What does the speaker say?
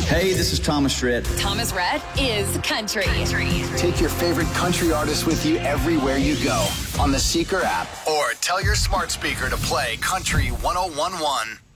Hey, this is Thomas Rhett. Thomas Rhett is country. Take your favorite country artists with you everywhere you go on the Seeker app or tell your smart speaker to play Country 101.1.